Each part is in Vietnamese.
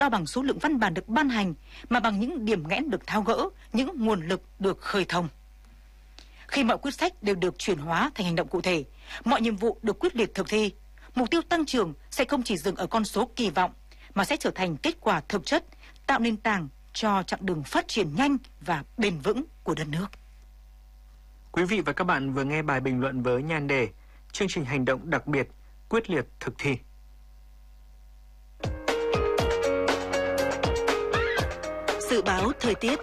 đo bằng số lượng văn bản được ban hành, mà bằng những điểm nghẽn được tháo gỡ, những nguồn lực được khơi thông. Khi mọi quyết sách đều được chuyển hóa thành hành động cụ thể, mọi nhiệm vụ được quyết liệt thực thi, mục tiêu tăng trưởng sẽ không chỉ dừng ở con số kỳ vọng, mà sẽ trở thành kết quả thực chất, tạo nền tảng cho chặng đường phát triển nhanh và bền vững của đất nước. Quý vị và các bạn vừa nghe bài bình luận với nhan đề chương trình hành động đặc biệt, quyết liệt thực thi. Dự báo thời tiết.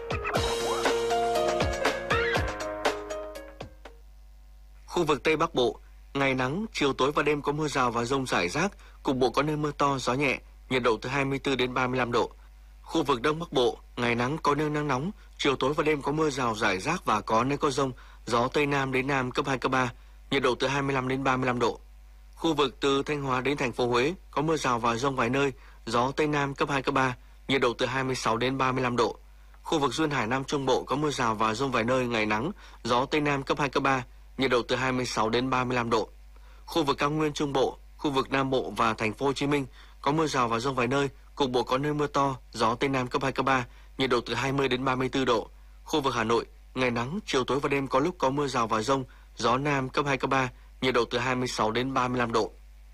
Khu vực Tây Bắc Bộ, ngày nắng, chiều tối và đêm có mưa rào và dông rải rác, cục bộ có nơi mưa to, gió nhẹ, nhiệt độ từ 24 đến 35 độ. Khu vực Đông Bắc Bộ, ngày nắng có nơi nắng nóng, chiều tối và đêm có mưa rào rải rác và có nơi có dông, gió Tây Nam đến Nam cấp 2, cấp 3, nhiệt độ từ 25 đến 35 độ. Khu vực từ Thanh Hóa đến thành phố Huế có mưa rào và dông vài nơi, gió Tây Nam cấp 2, cấp 3, nhiệt độ từ 26 đến 35 độ. Khu vực Duyên Hải Nam Trung Bộ có mưa rào và dông vài nơi, ngày nắng, gió Tây Nam cấp 2, cấp 3, nhiệt độ từ 26 đến 35 độ. Khu vực Cao Nguyên Trung Bộ, khu vực Nam Bộ và thành phố Hồ Chí Minh có mưa rào và dông vài nơi, cục bộ có nơi mưa to, gió Tây Nam cấp 2, cấp 3, nhiệt độ từ 20 đến 34 độ. Khu vực Hà Nội, ngày nắng, chiều tối và đêm có lúc có mưa rào và dông, gió Nam cấp 2, cấp 3, nhiệt độ từ 26 đến 35 độ.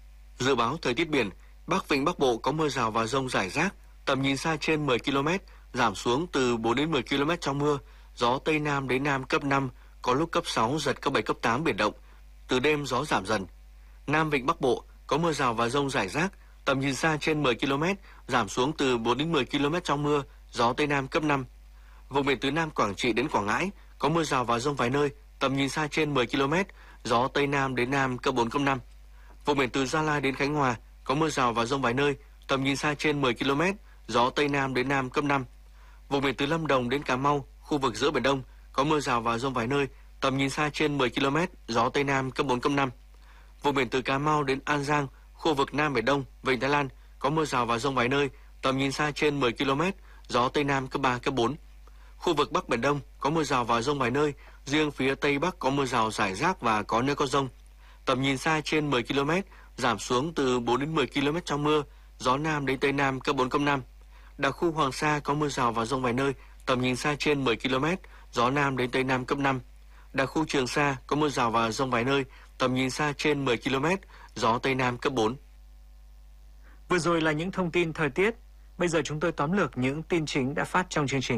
Dự báo thời tiết biển, Bắc Vịnh Bắc Bộ có mưa rào và dông rải rác, tầm nhìn xa trên 10 km, giảm xuống từ 4 đến 10 km trong mưa, gió Tây Nam đến Nam cấp 5, có lúc cấp 6, giật cấp 7, cấp 8 biển động. Từ đêm gió giảm dần. Nam Vịnh Bắc Bộ có mưa rào và dông rải rác, tầm nhìn xa trên 10 km, giảm xuống từ 4 đến 10 km trong mưa, gió Tây Nam cấp 5. Vùng biển từ Nam Quảng Trị đến Quảng Ngãi có mưa rào và dông vài nơi, tầm nhìn xa trên 10 km, gió Tây Nam đến Nam cấp 4, cấp 5. Vùng biển từ Gia Lai đến Khánh Hòa có mưa rào và dông vài nơi, tầm nhìn xa trên 10 km, gió Tây Nam đến Nam cấp 5. Vùng biển từ Lâm Đồng đến Cà Mau, khu vực giữa Biển Đông có mưa rào và dông vài nơi, tầm nhìn xa trên 10 km, gió Tây Nam cấp 4, cấp 5. Vùng biển từ Cà Mau đến An Giang, khu vực Nam Biển Đông, Vịnh Thái Lan có mưa rào và dông vài nơi, tầm nhìn xa trên 10 km, gió Tây Nam cấp 3, cấp 4. Khu vực Bắc Biển Đông có mưa rào và dông vài nơi, riêng phía Tây Bắc có mưa rào rải rác và có nơi có dông. Tầm nhìn xa trên 10 km, giảm xuống từ 4 đến 10 km trong mưa, gió Nam đến Tây Nam cấp 4, cấp 5. Đặc khu Hoàng Sa có mưa rào và dông vài nơi, tầm nhìn xa trên 10 km, gió Nam đến Tây Nam cấp 5. Đặc khu Trường Sa có mưa rào và dông vài nơi, tầm nhìn xa trên 10 km, gió Tây Nam cấp 4. Vừa rồi là những thông tin thời tiết. Bây giờ chúng tôi tóm lược những tin chính đã phát trong chương trình.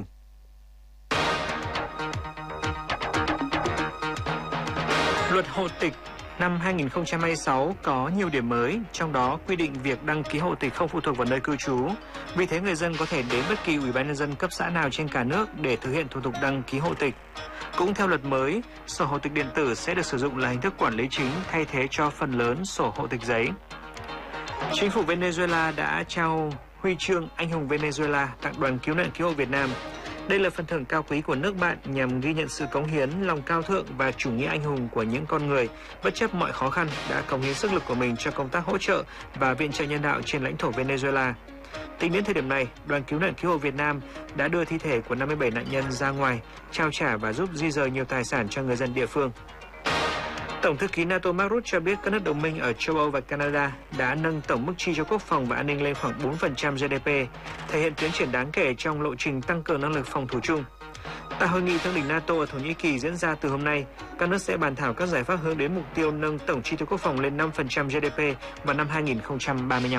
Luật hộ tịch năm 2026 có nhiều điểm mới, trong đó quy định việc đăng ký hộ tịch không phụ thuộc vào nơi cư trú. Vì thế người dân có thể đến bất kỳ ủy ban nhân dân cấp xã nào trên cả nước để thực hiện thủ tục đăng ký hộ tịch. Cũng theo luật mới, sổ hộ tịch điện tử sẽ được sử dụng là hình thức quản lý chính thay thế cho phần lớn sổ hộ tịch giấy. Chính phủ Venezuela đã trao huy chương Anh hùng Venezuela tặng Đoàn Cứu nạn Cứu hộ Việt Nam. Đây là phần thưởng cao quý của nước bạn nhằm ghi nhận sự cống hiến, lòng cao thượng và chủ nghĩa anh hùng của những con người, bất chấp mọi khó khăn, đã cống hiến sức lực của mình cho công tác hỗ trợ và viện trợ nhân đạo trên lãnh thổ Venezuela. Tính đến thời điểm này, Đoàn Cứu nạn Cứu hộ Việt Nam đã đưa thi thể của 57 nạn nhân ra ngoài, trao trả và giúp di dời nhiều tài sản cho người dân địa phương. Tổng thư ký NATO Mark Rutte cho biết các nước đồng minh ở châu Âu và Canada đã nâng tổng mức chi cho quốc phòng và an ninh lên khoảng 4% GDP, thể hiện tiến triển đáng kể trong lộ trình tăng cường năng lực phòng thủ chung. Tại hội nghị thượng đỉnh NATO ở Thổ Nhĩ Kỳ diễn ra từ hôm nay, các nước sẽ bàn thảo các giải pháp hướng đến mục tiêu nâng tổng chi tiêu quốc phòng lên 5% GDP vào năm 2035.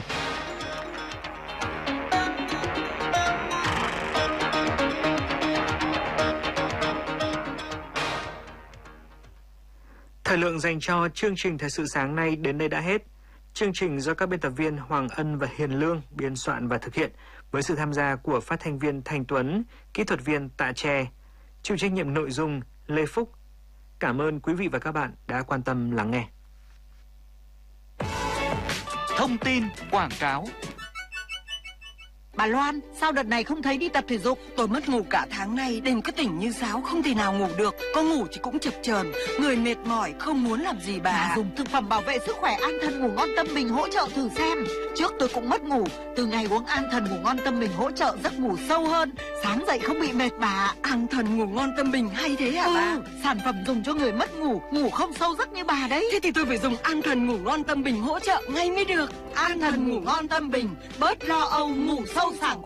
Thời lượng dành cho chương trình Thời sự sáng nay đến đây đã hết. Chương trình do các biên tập viên Hoàng Ân và Hiền Lương biên soạn và thực hiện với sự tham gia của phát thanh viên Thành Tuấn, kỹ thuật viên Tạ Tre, chịu trách nhiệm nội dung Lê Phúc. Cảm ơn quý vị và các bạn đã quan tâm lắng nghe. Thông tin quảng cáo. Bà Loan, sao đợt này không thấy đi tập thể dục? Tôi mất ngủ cả tháng nay, đêm cứ tỉnh như sáo, không thể nào ngủ được. Có ngủ thì cũng chập chờn, người mệt mỏi, không muốn làm gì bà. Dùng thực phẩm bảo vệ sức khỏe An Thần Ngủ Ngon Tâm Bình hỗ trợ thử xem. Trước tôi cũng mất ngủ, từ ngày uống An Thần Ngủ Ngon Tâm Bình hỗ trợ giấc ngủ sâu hơn, sáng dậy không bị mệt bà. An Thần Ngủ Ngon Tâm Bình hay thế hả bà? Sản phẩm dùng cho người mất ngủ, ngủ không sâu giấc như bà đấy. Thế thì tôi phải dùng An Thần Ngủ Ngon Tâm Bình hỗ trợ ngay mới được. An Thần Ngủ Ngon Tâm Bình, bớt lo âu, ngủ sâu rau sảng